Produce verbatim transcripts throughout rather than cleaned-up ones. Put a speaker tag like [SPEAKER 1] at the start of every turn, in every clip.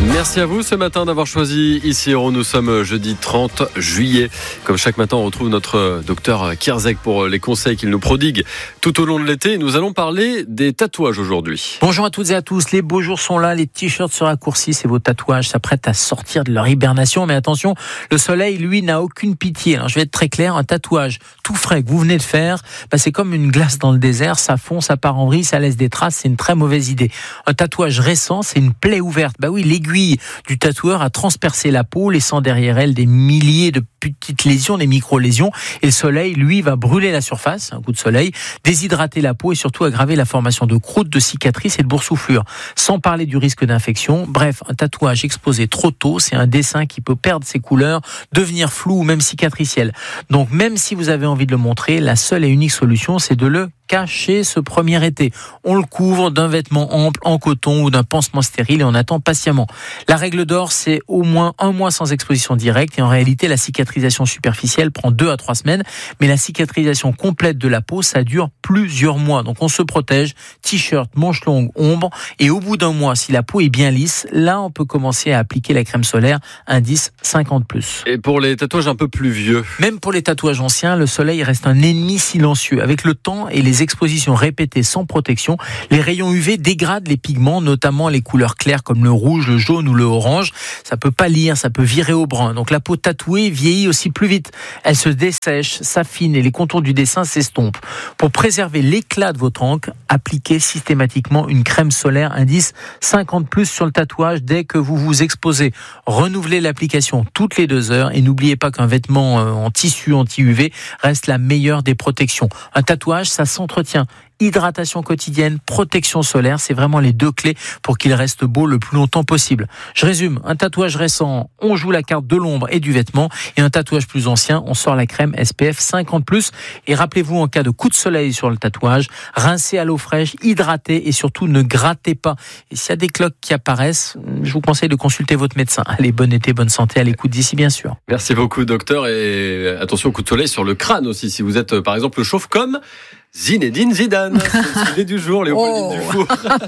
[SPEAKER 1] Merci à vous ce matin d'avoir choisi Ici Héros. Nous sommes jeudi trente juillet. Comme chaque matin, on retrouve notre docteur Kierzek pour les conseils qu'il nous prodigue tout au long de l'été. Nous allons parler des tatouages aujourd'hui.
[SPEAKER 2] Bonjour à toutes et à tous. Les beaux jours sont là, les t-shirts se raccourcissent et vos tatouages s'apprêtent à sortir de leur hibernation. Mais attention, le soleil, lui, n'a aucune pitié. Alors, je vais être très clair, un tatouage tout frais que vous venez de faire, bah, c'est comme une glace dans le désert, ça fond, ça part en vrille, ça laisse des traces, c'est une très mauvaise idée. Un tatouage récent, c'est une plaie ouverte. Bah oui, l'aiguille du tatoueur a transpercé la peau, laissant derrière elle des milliers de petites lésions, des micro-lésions. Et le soleil, lui, va brûler la surface, un coup de soleil, déshydrater la peau et surtout aggraver la formation de croûtes, de cicatrices et de boursouflures. Sans parler du risque d'infection. Bref, un tatouage exposé trop tôt, c'est un dessin qui peut perdre ses couleurs, devenir flou ou même cicatriciel. Donc même si vous avez envie de le montrer, la seule et unique solution, c'est de le cacher ce premier été. On le couvre d'un vêtement ample en coton ou d'un pansement stérile et on attend patiemment. La règle d'or, c'est au moins un mois sans exposition directe et en réalité, la cicatrisation superficielle prend deux à trois semaines, mais la cicatrisation complète de la peau, ça dure plusieurs mois. Donc on se protège, t-shirt, manches longues, ombre et au bout d'un mois, si la peau est bien lisse, là on peut commencer à appliquer la crème solaire indice cinquante plus.
[SPEAKER 1] Et pour les tatouages un peu plus vieux?
[SPEAKER 2] Même pour les tatouages anciens, le soleil reste un ennemi silencieux. Avec le temps et les expositions répétées sans protection, les rayons U V dégradent les pigments, notamment les couleurs claires comme le rouge, le jaune ou le orange. Ça peut pâlir, ça peut virer au brun. Donc la peau tatouée vieillit aussi plus vite. Elle se dessèche, s'affine et les contours du dessin s'estompent. Pour préserver l'éclat de votre encre, appliquez systématiquement une crème solaire indice cinquante plus sur le tatouage dès que vous vous exposez. Renouvelez l'application toutes les deux heures et n'oubliez pas qu'un vêtement en tissu anti-U V reste la meilleure des protections. Un tatouage, ça s'entretient. Hydratation quotidienne, protection solaire, c'est vraiment les deux clés pour qu'il reste beau le plus longtemps possible. Je résume, un tatouage récent, on joue la carte de l'ombre et du vêtement, et un tatouage plus ancien, on sort la crème S P F cinquante plus. Et rappelez-vous, en cas de coup de soleil sur le tatouage, rincez à l'eau fraîche, hydratez et surtout ne grattez pas. Et s'il y a des cloques qui apparaissent, je vous conseille de consulter votre médecin. Allez, bon été, bonne santé, à l'écoute d'ici bien sûr.
[SPEAKER 1] Merci beaucoup docteur, et attention au coup de soleil sur le crâne aussi, si vous êtes par exemple chauve comme Zinedine Zidane, c'est le sujet du jour, Léopoldine
[SPEAKER 3] oh.
[SPEAKER 1] Dufour.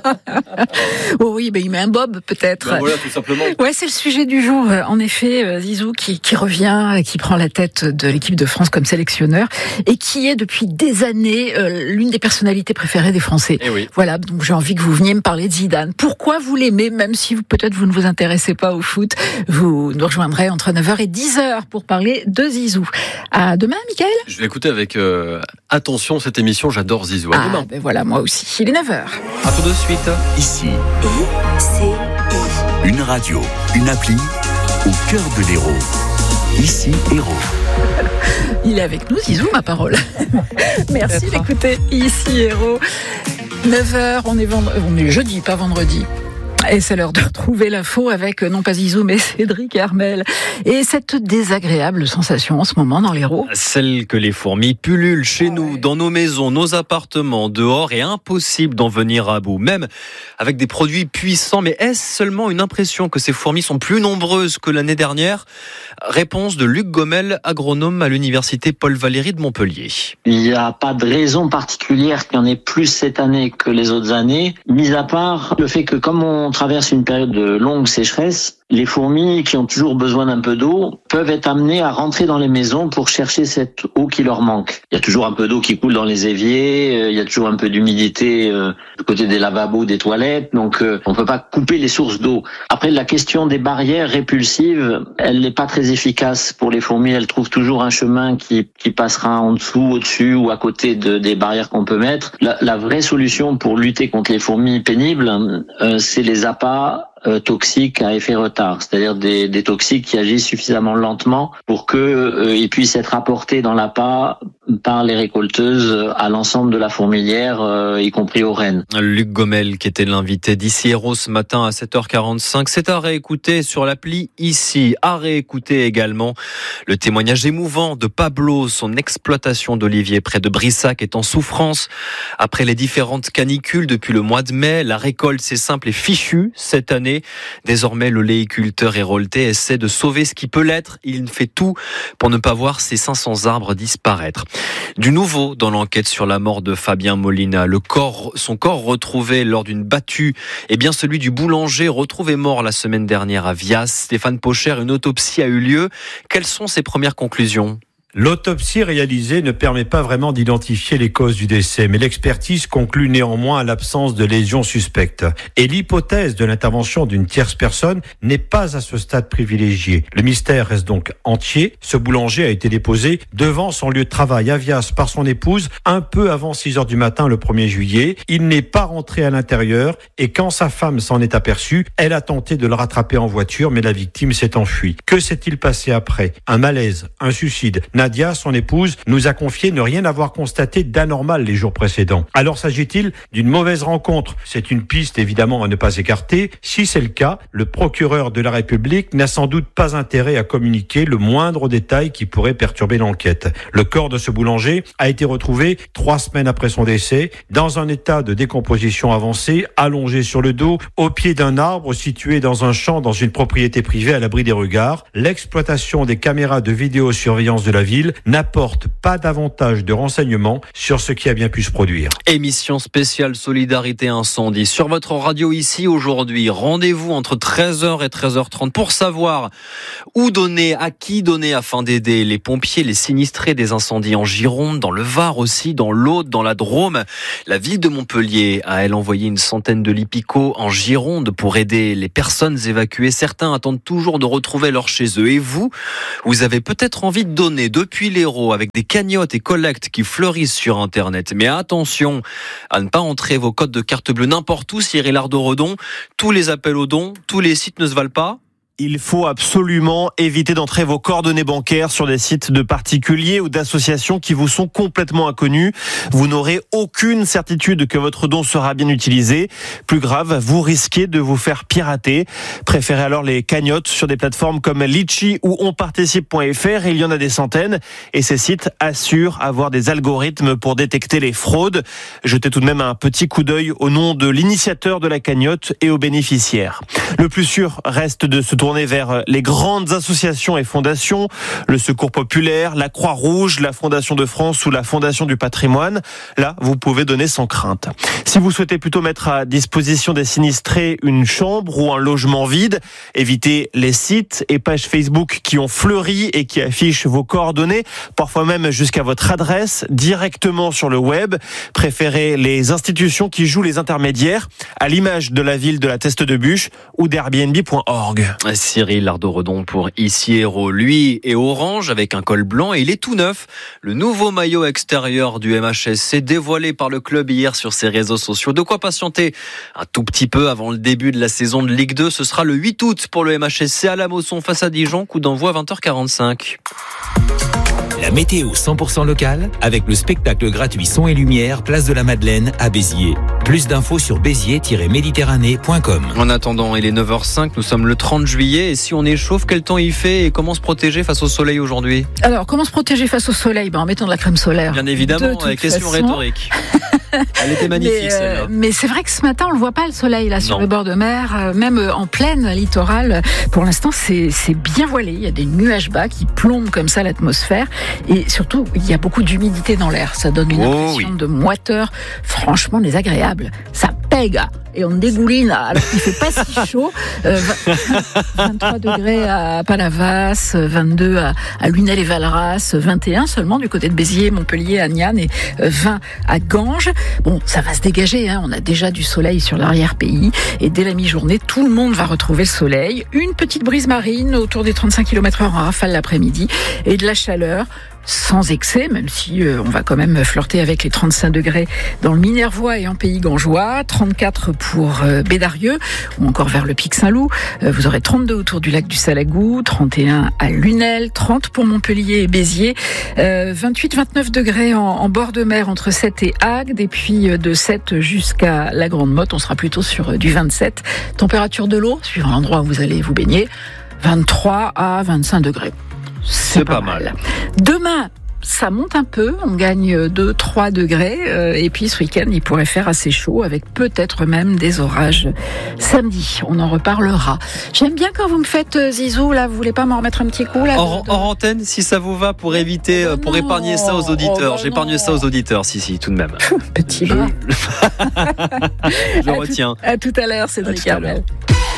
[SPEAKER 3] Oh oui, ben il met un bob peut-être.
[SPEAKER 1] Ben voilà, tout simplement.
[SPEAKER 3] Ouais, c'est le sujet du jour. En effet, Zizou qui, qui revient, qui prend la tête de l'équipe de France comme sélectionneur et qui est depuis des années euh, l'une des personnalités préférées des Français.
[SPEAKER 1] Et oui.
[SPEAKER 3] Voilà, donc j'ai envie que vous veniez me parler de Zidane. Pourquoi vous l'aimez, même si vous, peut-être vous ne vous intéressez pas au foot? Vous nous rejoindrez entre neuf heures et dix heures pour parler de Zizou. À demain, Mickaël.
[SPEAKER 1] Je vais écouter avec euh, attention cette émission. J'adore Zizou. À
[SPEAKER 3] ah,
[SPEAKER 1] demain.
[SPEAKER 3] ben voilà, moi aussi. Il est neuf heures.
[SPEAKER 1] À tout de suite.
[SPEAKER 4] Ici,
[SPEAKER 5] I C I.
[SPEAKER 4] une radio, une appli au cœur de l'Hérault. Ici Hérault.
[SPEAKER 3] Il est avec nous, Zizou, ma parole. Merci d'écouter Ici Hérault. neuf heures, on est, vendre... on est jeudi, pas vendredi. Et c'est l'heure de retrouver l'info avec, non pas Zizou, mais Cédric Hermel. Et cette désagréable sensation en ce moment dans l'Hérault.
[SPEAKER 6] Celle que les fourmis pullulent chez
[SPEAKER 3] ah
[SPEAKER 6] nous,
[SPEAKER 3] ouais.
[SPEAKER 6] dans nos maisons, nos appartements, dehors, et impossible d'en venir à bout. Même avec des produits puissants. Mais est-ce seulement une impression que ces fourmis sont plus nombreuses que l'année dernière? Réponse de Luc Gommel, agronome à l'université Paul Valéry de Montpellier.
[SPEAKER 7] Il n'y a pas de raison particulière qu'il y en ait plus cette année que les autres années, mis à part le fait que comme on traverse une période de longue sécheresse, les fourmis qui ont toujours besoin d'un peu d'eau peuvent être amenées à rentrer dans les maisons pour chercher cette eau qui leur manque. Il y a toujours un peu d'eau qui coule dans les éviers, il y a toujours un peu d'humidité euh, du côté des lavabos, des toilettes, donc euh, on peut pas couper les sources d'eau. Après, la question des barrières répulsives, elle n'est pas très efficace pour les fourmis. Elles trouvent toujours un chemin qui, qui passera en dessous, au-dessus ou à côté de, des barrières qu'on peut mettre. La, la vraie solution pour lutter contre les fourmis pénibles, euh, c'est les appâts Euh, toxiques à effet retard, c'est-à-dire des, des toxiques qui agissent suffisamment lentement pour que euh, ils puissent être apportés dans l'appât par les récolteuses à l'ensemble de la fourmilière, euh, y compris aux rennes.
[SPEAKER 6] Luc Gommel, qui était l'invité d'Ici Hérault ce matin à sept heures quarante-cinq, c'est à réécouter sur l'appli Ici. À réécouter également le témoignage émouvant de Pablo. Son exploitation d'oliviers près de Brissac est en souffrance après les différentes canicules depuis le mois de mai. La récolte, c'est simple, est fichue cette année. Désormais, le léiculteur héroltais essaie de sauver ce qui peut l'être. Il fait tout pour ne pas voir ses cinq cents arbres disparaître. Du nouveau dans l'enquête sur la mort de Fabien Molina. Le corps, son corps retrouvé lors d'une battue, eh bien celui du boulanger retrouvé mort la semaine dernière à Vias. Stéphane Pocher, une autopsie a eu lieu. Quelles sont ses premières conclusions ?
[SPEAKER 8] L'autopsie réalisée ne permet pas vraiment d'identifier les causes du décès, mais l'expertise conclut néanmoins à l'absence de lésions suspectes. Et l'hypothèse de l'intervention d'une tierce personne n'est pas à ce stade privilégiée. Le mystère reste donc entier. Ce boulanger a été déposé devant son lieu de travail à Vias par son épouse un peu avant six heures du matin le premier juillet. Il n'est pas rentré à l'intérieur et quand sa femme s'en est aperçue, elle a tenté de le rattraper en voiture, mais la victime s'est enfuie. Que s'est-il passé après ? Un malaise, un suicide ? Nadia, son épouse, nous a confié ne rien avoir constaté d'anormal les jours précédents. Alors s'agit-il d'une mauvaise rencontre ? C'est une piste évidemment à ne pas écarter. Si c'est le cas, le procureur de la République n'a sans doute pas intérêt à communiquer le moindre détail qui pourrait perturber l'enquête. Le corps de ce boulanger a été retrouvé trois semaines après son décès, dans un état de décomposition avancée, allongé sur le dos, au pied d'un arbre situé dans un champ dans une propriété privée à l'abri des regards. L'exploitation des caméras de vidéosurveillance de la ville n'apporte pas davantage de renseignements sur ce qui a bien pu se produire.
[SPEAKER 6] Émission spéciale Solidarité Incendie sur votre radio ici aujourd'hui. Rendez-vous entre treize heures et treize heures trente pour savoir où donner, à qui donner afin d'aider les pompiers, les sinistrés des incendies en Gironde, dans le Var aussi, dans l'Aude, dans la Drôme. La ville de Montpellier a elle envoyé une centaine de Lipico en Gironde pour aider les personnes évacuées. Certains attendent toujours de retrouver leur chez eux. Et vous, vous avez peut-être envie de donner de Depuis l'Hérault avec des cagnottes et collectes qui fleurissent sur Internet. Mais attention à ne pas entrer vos codes de carte bleue n'importe où, Cyril Ardo-Redon. Tous les appels aux dons, tous les sites ne se valent pas.
[SPEAKER 9] Il faut absolument éviter d'entrer vos coordonnées bancaires sur des sites de particuliers ou d'associations qui vous sont complètement inconnus. Vous n'aurez aucune certitude que votre don sera bien utilisé. Plus grave, vous risquez de vous faire pirater. Préférez alors les cagnottes sur des plateformes comme Litchi ou onparticipe point f r. Il y en a des centaines et ces sites assurent avoir des algorithmes pour détecter les fraudes. Jetez tout de même un petit coup d'œil au nom de l'initiateur de la cagnotte et aux bénéficiaires. Le plus sûr reste de se tourner vers les grandes associations et fondations, le Secours populaire, la Croix-Rouge, la Fondation de France ou la Fondation du patrimoine. Là, vous pouvez donner sans crainte. Si vous souhaitez plutôt mettre à disposition des sinistrés une chambre ou un logement vide, évitez les sites et pages Facebook qui ont fleuri et qui affichent vos coordonnées, parfois même jusqu'à votre adresse, directement sur le web. Préférez les institutions qui jouent les intermédiaires, à l'image de la ville de la Teste de Buch ou d'Airbnb point org.
[SPEAKER 6] Cyril Ardo-Redon pour Ici Hérault. Lui est orange avec un col blanc et il est tout neuf. Le nouveau maillot extérieur du M H S C dévoilé par le club hier sur ses réseaux sociaux. De quoi patienter un tout petit peu avant le début de la saison de Ligue deux. Ce sera le huit août pour le M H S C à la Mosson face à Dijon. Coup d'envoi à vingt heures quarante-cinq.
[SPEAKER 4] La météo cent pour cent locale avec le spectacle gratuit Son et Lumière, place de la Madeleine à Béziers. Plus d'infos sur béziers tiret méditerranée point com.
[SPEAKER 6] En attendant, il est neuf heures cinq, nous sommes le trente juillet et si on échauffe, quel temps il fait et comment se protéger face au soleil aujourd'hui ?
[SPEAKER 3] Alors, comment se protéger face au soleil ? Ben, en mettant de la crème solaire.
[SPEAKER 6] Bien évidemment, question façon. rhétorique. Elle était magnifique,
[SPEAKER 3] mais,
[SPEAKER 6] celle-là.
[SPEAKER 3] Euh, mais c'est vrai que ce matin, on le voit pas le soleil là sur
[SPEAKER 6] non.
[SPEAKER 3] le bord de mer, euh, même en pleine littorale. Pour l'instant, c'est c'est bien voilé. Il y a des nuages bas qui plombent comme ça l'atmosphère, et surtout, il y a beaucoup d'humidité dans l'air. Ça donne une
[SPEAKER 6] oh,
[SPEAKER 3] impression
[SPEAKER 6] oui.
[SPEAKER 3] de moiteur, franchement désagréable. Ça pègue et on dégouline alors qu'il fait pas si chaud. Euh, vingt-trois degrés à Palavas, vingt-deux à, à Lunel et Valras, vingt et un seulement du côté de Béziers, Montpellier, Agnan et vingt à Ganges. Bon, ça va se dégager, hein. On a déjà du soleil sur l'arrière-pays et dès la mi-journée, tout le monde va retrouver le soleil. Une petite brise marine autour des trente-cinq kilomètres heure en rafale l'après-midi et de la chaleur sans excès, même si euh, on va quand même flirter avec les trente-cinq degrés dans le Minervois et en Pays Gangeois, trente-quatre pour euh, Bédarieux ou encore vers le Pic Saint-Loup. Euh, vous aurez trente-deux autour du lac du Salagou, trente et un à Lunel, trente pour Montpellier et Béziers, euh, vingt-huit vingt-neuf degrés en, en bord de mer entre Sète et Agde, et puis euh, de Sète jusqu'à la Grande Motte, on sera plutôt sur euh, du vingt-sept. Température de l'eau, suivant l'endroit où vous allez vous baigner, vingt-trois à vingt-cinq degrés.
[SPEAKER 6] C'est, C'est pas, pas mal.
[SPEAKER 3] mal. Demain, ça monte un peu, on gagne deux trois degrés, euh, et puis ce week-end, il pourrait faire assez chaud, avec peut-être même des orages samedi. On en reparlera. J'aime bien quand vous me faites euh, Zizou, là, vous voulez pas m'en remettre un petit coup là
[SPEAKER 6] Hors,
[SPEAKER 3] de, de...
[SPEAKER 6] hors antenne, si ça vous va, pour éviter,
[SPEAKER 3] Oh
[SPEAKER 6] pour
[SPEAKER 3] non.
[SPEAKER 6] épargner ça aux auditeurs.
[SPEAKER 3] Oh bah
[SPEAKER 6] J'épargne
[SPEAKER 3] non.
[SPEAKER 6] ça aux auditeurs, si, si, tout de même.
[SPEAKER 3] Petit
[SPEAKER 6] Je,
[SPEAKER 3] bras.
[SPEAKER 6] je
[SPEAKER 3] À
[SPEAKER 6] retiens.
[SPEAKER 3] Tout, à tout à l'heure, Cédric
[SPEAKER 6] À tout à l'heure.
[SPEAKER 3] Armel.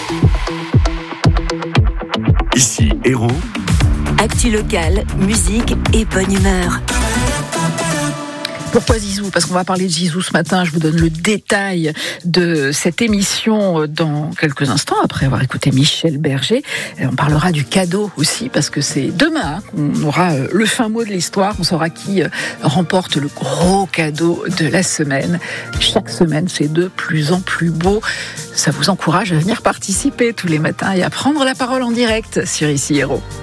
[SPEAKER 10] Ici Héros.
[SPEAKER 5] Actu locale, musique et bonne humeur.
[SPEAKER 3] Pourquoi Zizou ? Parce qu'on va parler de Zizou ce matin. Je vous donne le détail de cette émission dans quelques instants, après avoir écouté Michel Berger. Et on parlera du cadeau aussi, parce que c'est demain qu'on aura le fin mot de l'histoire. On saura qui remporte le gros cadeau de la semaine. Chaque semaine, c'est de plus en plus beau. Ça vous encourage à venir participer tous les matins et à prendre la parole en direct sur Ici Héros.